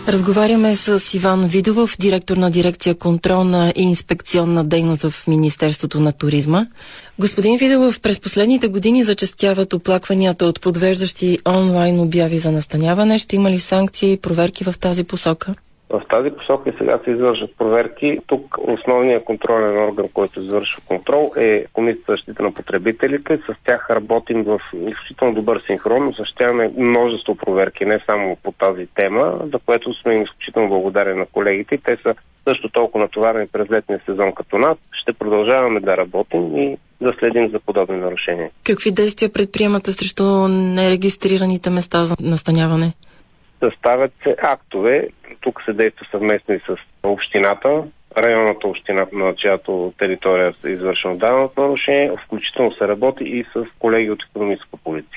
Разговаряме с Иван Виделов, директор на дирекция контролна и инспекционна дейност в Министерството на туризма. Господин Виделов, през последните години зачестяват оплакванията от подвеждащи онлайн обяви за настаняване. Ще има ли санкции и проверки в тази посока? В тази посока и сега се извършват проверки. Тук основният контролен орган, който извършва контрол, е Комисията за защита на потребителите. С тях работим в изключително добър синхрон. Осъществяваме множество проверки, не само по тази тема, за което сме изключително благодарни на колегите. Те са също толкова натоварени през летния сезон като нас. Ще продължаваме да работим и да следим за подобни нарушения. Какви действия предприемате срещу нерегистрираните места за настаняване? Съставят се актове. Тук се действа съвместно и с общината, районната община, на чиято територия е извършено даденото нарушение, включително се работи и с колеги от икономическа полиция.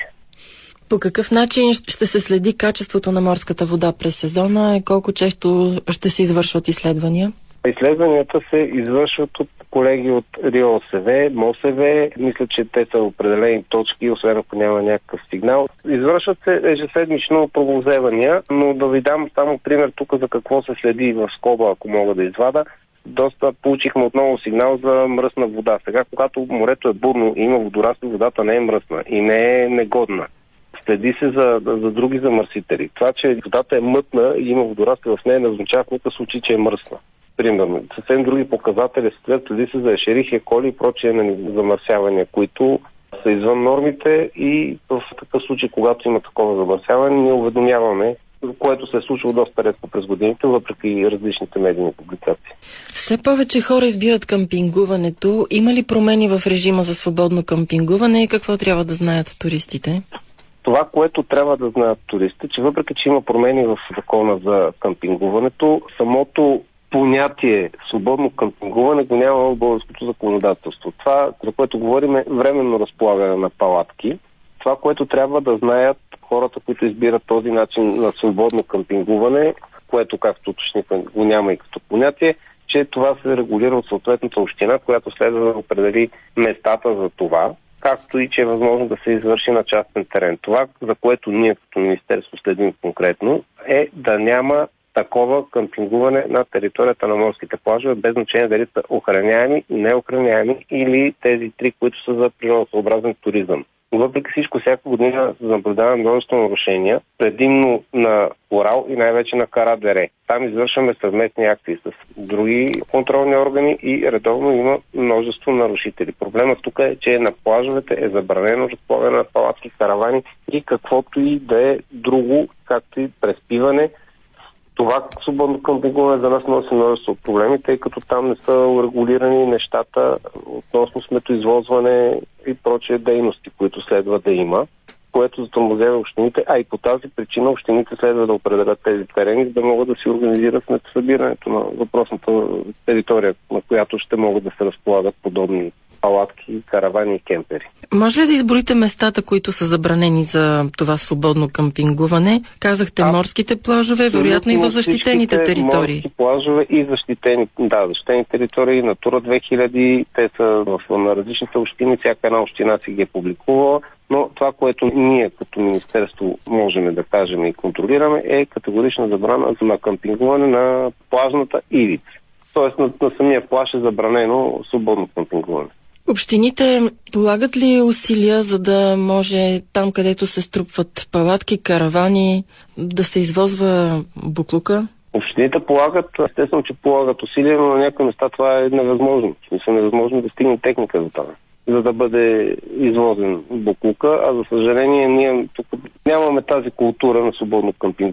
По какъв начин ще се следи качеството на морската вода през сезона и колко често ще се извършват изследвания? Изследванията се извършват от колеги от РИОСВ, МОСВ. Мисля, че те са определени точки, освен ако няма някакъв сигнал. Извършват се ежеседмично пробовземания, но да ви дам само пример тук за какво се следи в скоба, ако мога да извада. Доста получихме отново сигнал за мръсна вода. Сега, когато морето е бурно и има водорасли, водата не е мръсна и не е негодна. Следи се за други замърсители. Това, че водата е мътна и има водорасли в нея, не означава в никакъв случай, че е мръсна. Примерно, съвсем други показатели следи се за ешерихия, коли и прочие замърсявания, които са извън нормите, и в такъв случай, когато има такова замърсяване, ние уведомяваме, което се е случило доста редко през годините, въпреки различните медийни публикации. Все повече хора избират къмпингуването. Има ли промени в режима за свободно къмпингуване и какво трябва да знаят туристите? Това, което трябва да знаят туристите, че въпреки че има промени в закона за къмпингуването, самото понятие свободно къмпингуване го няма в българското законодателство. Това, за което говорим, е временно разполагане на палатки. Това, което трябва да знаят хората, които избират този начин на свободно къмпингуване, което, както уточнихме, го няма и като понятие, че това се регулира от съответната община, която следва да определи местата за това, както и че е възможно да се извърши на частен терен. Това, за което ние като министерство следим конкретно, е да няма такова къмпингуване на територията на морските плажове, без значение дали са охраняеми, неохраняеми или тези три, които са за природосъобразен туризъм. Въпреки всичко, всяка година наблюдаваме множество нарушения, предимно на Урал и най-вече на Кара дере. Там извършваме съвместни акции с други контролни органи и редовно има множество нарушители. Проблемът тук е, че на плажовете е забранено разполагане на палатки, каравани и каквото и да е друго, както и преспиване. Това свободно къмпингуване за нас носи множество проблеми, тъй като там не са урегулирани нещата относно сметоизвозване и прочие дейности, които следва да има, което затормозява общините, а и по тази причина общините следва да определят тези терени, за да могат да си организират сметосъбирането на въпросната територия, на която ще могат да се разполагат подобни палатки, каравани и кемпери. Може ли да изборите местата, които са забранени за това свободно къмпингуване? Казахте морските плажове, вероятно и в защитените територии. Морски плажове и защитени територии, Натура 2000, те са на различните общини, всяка една община си ги е публикувала, но това, което ние като министерство можем да кажем и контролираме, е категорична забрана на къмпингуване на плажната ивица. Тоест на самия плаж е забранено свободно къмпингуване. Общините полагат ли усилия, за да може там, където се струпват палатки, каравани, да се извозва буклука? Общините полагат, естествено, че полагат усилия, но на някои места това е невъзможно. Невъзможно да стигне техника за това, за да бъде извозен буклука, а за съжаление ние тук нямаме тази култура на свободно къмпингуване.